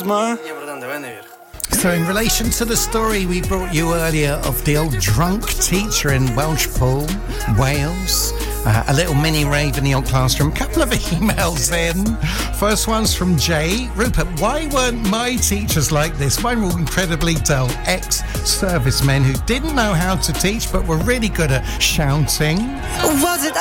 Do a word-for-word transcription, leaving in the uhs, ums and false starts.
maar. So in relation to the story we brought you earlier of the old drunk teacher in Welshpool, Wales, uh, a little mini rave in the old classroom, a couple of emails in. First one's from Jay. Rupert, why weren't my teachers like this? Mine were all incredibly dull ex-servicemen who didn't know how to teach but were really good at shouting. Was it